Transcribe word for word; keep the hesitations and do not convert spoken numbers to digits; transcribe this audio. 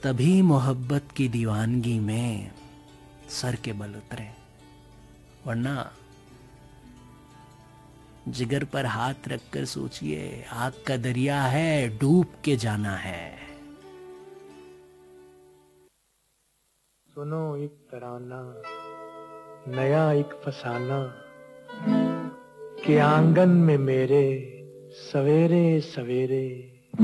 तभी मोहब्बत की दीवानगी में सर के बल उतरे, वरना जिगर पर हाथ रखकर सोचिए, आग का दरिया है, डूब के जाना है। सुनो एक तराना नया एक फसाना कि आंगन में मेरे सवेरे सवेरे